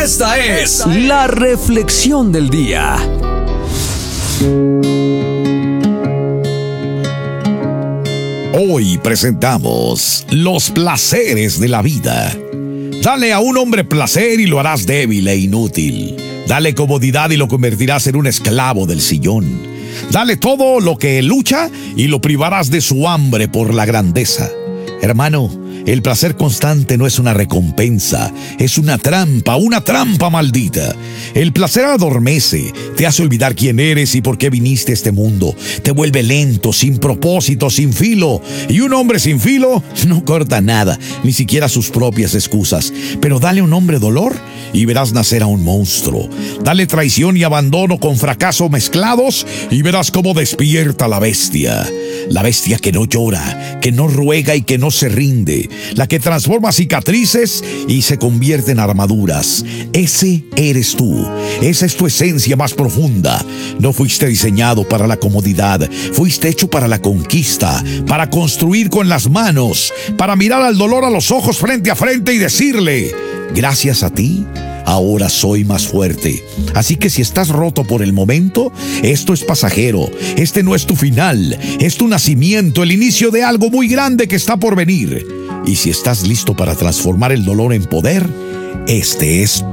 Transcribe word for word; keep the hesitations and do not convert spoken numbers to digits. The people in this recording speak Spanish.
Esta es la reflexión del día. Hoy presentamos los placeres de la vida. Dale a un hombre placer y lo harás débil e inútil. Dale comodidad y lo convertirás en un esclavo del sillón. Dale todo lo que lucha y lo privarás de su hambre por la grandeza. Hermano, el placer constante no es una recompensa, es una trampa, una trampa maldita. El placer adormece, te hace olvidar quién eres y por qué viniste a este mundo. Te vuelve lento, sin propósito, sin filo. Y un hombre sin filo no corta nada, ni siquiera sus propias excusas. Pero dale a un hombre dolor y verás nacer a un monstruo. Dale traición y abandono con fracaso mezclados y verás cómo despierta la bestia. La bestia que no llora, que no ruega y que no se rinde. La que transforma cicatrices y se convierte en armaduras. Ese eres tú. Esa es tu esencia más profunda. No fuiste diseñado para la comodidad. Fuiste hecho para la conquista, para construir con las manos, para mirar al dolor a los ojos frente a frente y decirle: gracias a ti, ahora soy más fuerte. Así que si estás roto por el momento, esto es pasajero. Este no es tu final, es tu nacimiento, el inicio de algo muy grande que está por venir. Y si estás listo para transformar el dolor en poder, este es